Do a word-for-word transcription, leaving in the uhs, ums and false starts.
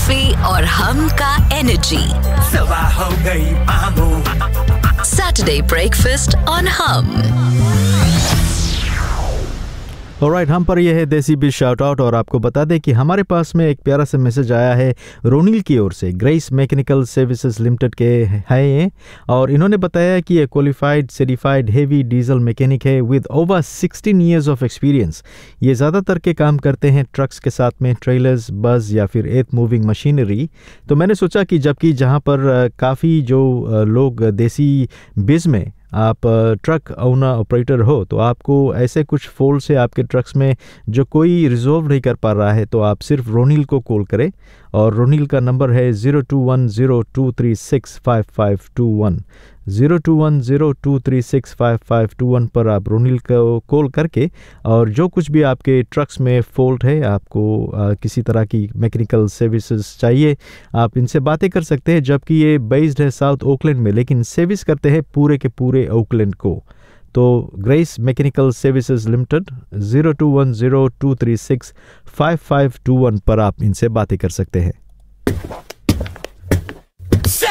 Coffee और हम का एनर्जी। सुबह हो गई मामू। सैटरडे ब्रेकफास्ट ऑन हम। ऑलराइट, हम पर यह है देसी बीच शाउट आउट। और आपको बता दें कि हमारे पास में एक प्यारा सा मैसेज आया है रोनिल की ओर से। ग्रेस मैकेनिकल सर्विसेज लिमिटेड के है ये, और इन्होंने बताया कि ये qualified certified heavy diesel mechanic है with over sixteen years of experience. ये ज़्यादातर के काम करते हैं ट्रक्स के साथ में, ट्रेलर्स, बस या फिर एर्थ मूविंग मशीनरी। तो मैंने सोचा कि जबकि जहाँ पर काफ़ी जो लोग देसी बिज में आप ट्रक ओनर ऑपरेटर हो, तो आपको ऐसे कुछ फॉल्ट से आपके ट्रक्स में जो कोई रिजॉल्व नहीं कर पा रहा है, तो आप सिर्फ रोनिल को कॉल करें। और रोनिल का नंबर है zero two one zero two three six five five to one. Zero two one zero two three six five five to one पर आप रोनिल को कॉल करके और जो कुछ भी आपके ट्रक्स में फॉल्ट है, आपको आ, किसी तरह की मैकेनिकल सर्विसेज चाहिए, आप इनसे बातें कर सकते हैं। जबकि ये बेस्ड है साउथ ओकलैंड में, लेकिन सर्विस करते हैं पूरे के पूरे ओकलैंड को। तो grace mechanical services limited zero two one zero two three six five five to one पर आप इनसे बातें कर सकते हैं।